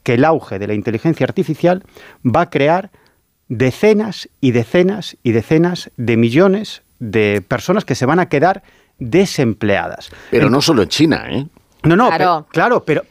que el auge de la inteligencia artificial va a crear decenas y decenas y decenas de millones de personas que se van a quedar desempleadas. Pero no solo en China, ¿eh? No, Claro. claro, pero